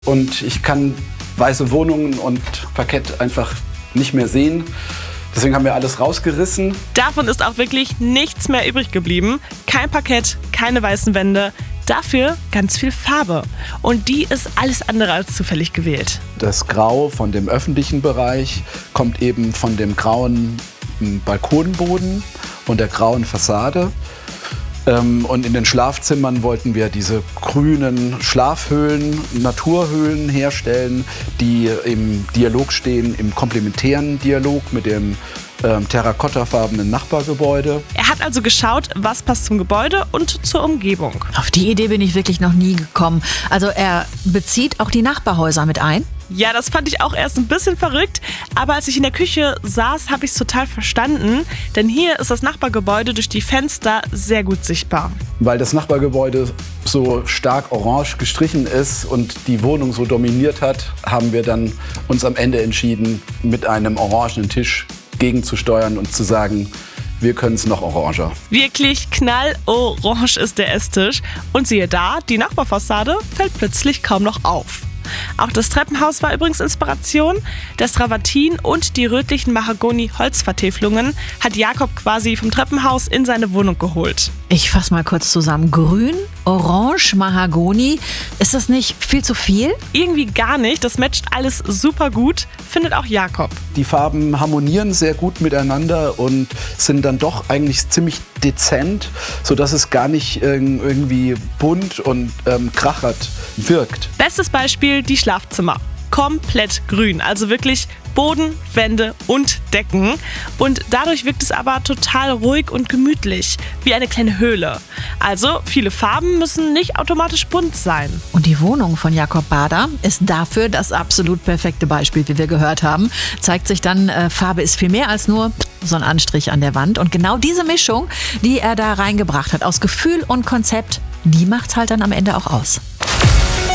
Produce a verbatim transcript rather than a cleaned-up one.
Und ich kann weiße Wohnungen und Parkett einfach nicht mehr sehen. Deswegen haben wir alles rausgerissen. Davon ist auch wirklich nichts mehr übrig geblieben. Kein Parkett, keine weißen Wände. Dafür ganz viel Farbe. Und die ist alles andere als zufällig gewählt. Das Grau von dem öffentlichen Bereich kommt eben von dem grauen Balkonboden und der grauen Fassade. Und in den Schlafzimmern wollten wir diese grünen Schlafhöhlen, Naturhöhlen herstellen, die im Dialog stehen, im komplementären Dialog mit dem ähm, terrakottafarbenen Nachbargebäude. Er hat also geschaut, was passt zum Gebäude und zur Umgebung. Auf die Idee bin ich wirklich noch nie gekommen. Also er bezieht auch die Nachbarhäuser mit ein? Ja, das fand ich auch erst ein bisschen verrückt, aber als ich in der Küche saß, habe ich es total verstanden, denn hier ist das Nachbargebäude durch die Fenster sehr gut sichtbar. Weil das Nachbargebäude so stark orange gestrichen ist und die Wohnung so dominiert hat, haben wir dann uns am Ende entschieden, mit einem orangenen Tisch gegenzusteuern und zu sagen, wir können es noch oranger. Wirklich knallorange ist der Esstisch und siehe da, die Nachbarfassade fällt plötzlich kaum noch auf. Auch das Treppenhaus war übrigens Inspiration. Das Travertin und die rötlichen Mahagoni-Holzvertäfelungen hat Jakob quasi vom Treppenhaus in seine Wohnung geholt. Ich fasse mal kurz zusammen. Grün, Orange, Mahagoni. Ist das nicht viel zu viel? Irgendwie gar nicht. Das matcht alles super gut, findet auch Jakob. Die Farben harmonieren sehr gut miteinander und sind dann doch eigentlich ziemlich dezent, sodass es gar nicht irgendwie bunt und ähm, krachert wirkt. Bestes Beispiel die Schlafzimmer. Komplett grün, also wirklich Boden, Wände und Decken. Und dadurch wirkt es aber total ruhig und gemütlich, wie eine kleine Höhle. Also viele Farben müssen nicht automatisch bunt sein. Und die Wohnung von Jakob Bader ist dafür das absolut perfekte Beispiel, wie wir gehört haben. Zeigt sich dann, äh, Farbe ist viel mehr als nur so ein Anstrich an der Wand. Und genau diese Mischung, die er da reingebracht hat, aus Gefühl und Konzept, die macht's halt dann am Ende auch aus.